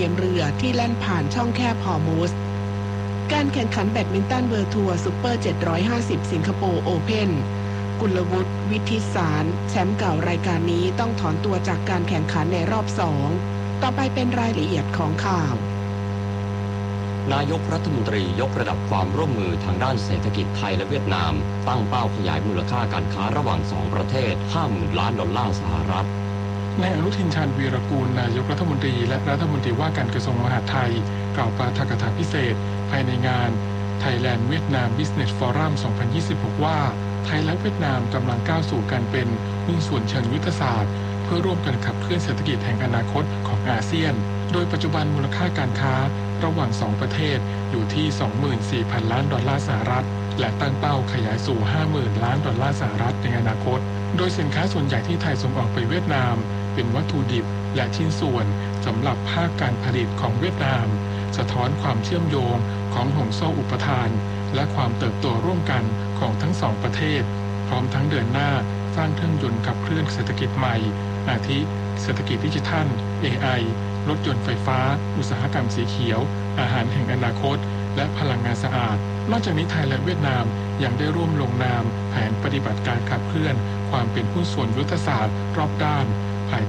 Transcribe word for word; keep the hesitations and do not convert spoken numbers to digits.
มเรือที่แล่นผ่านช่องแคบฮอร์มุซการแข่งขันแบดมินตันเวิลด์ทัวร์ซุปเปอร์เจ็ดร้อยห้าสิบสิงคโปร์โอเพ่นกุลวุฒิวิทิสารแชมป์เก่ารายการนี้ต้องถอนตัวจากการแข่งขันในรอบสองต่อไปเป็นรายละเอียดของข่าวนายกรัฐมนตรียกระดับความร่วมมือทางด้านเศรษฐกิจไทยและเวียดนามตั้งเป้าขยายมูลค่าการค้าระหว่างสองประเทศ ห้าหมื่น ล้านดอลลาร์สหรัฐนายอนุทินชาญวีรกูลนายกรัฐมนตรีและรัฐมนตรีว่าการกระทรวงมหาดไทยกล่าวปาฐกถาพิเศษภายในงาน Thailand Vietnam Business Forum สองพันยี่สิบหกว่าไทยและเวียดนามกำลังก้าวสู่การเป็นหุ้นส่วนเชิงยุทธศาสตร์เพื่อร่วมกันขับเคลื่อนเศรษฐกิจแห่งอนาคตของอาเซียนโดยปัจจุบันมูลค่าการค้าระหว่างสองประเทศอยู่ที่ สองหมื่นสี่พัน ล้านดอลลาร์สหรัฐและตั้งเป้าขยายสู่ ห้าหมื่น ล้านดอลลาร์สหรัฐในอนาคตโดยสินค้าส่วนใหญ่ที่ไทยส่งออกไปเวียดนามเป็นวัตถุดิบและชิ้นส่วนสำหรับภาคการผลิตของเวียดนามสะท้อนความเชื่อมโยงของห่วงโซ่อุปทานและความเติบโตร่วมกันของทั้งสองประเทศพร้อมทั้งเดินหน้าสร้างเครื่องยนต์ขับเคลื่อนเศรษฐกิจใหม่อาทิเศรษฐกิจดิจิทัล เอ ไอ รถยนต์ไฟฟ้าอุตสาหกรรมสีเขียวอาหารแห่งอนาคตและพลังงานสะอาดนอกจากนี้ไทยและเวียดนามยังได้ร่วมลงนามแผนปฏิบัติการขับเคลื่อนความเป็นหุ้นส่วนยุทธศาสตร์รอบด้าน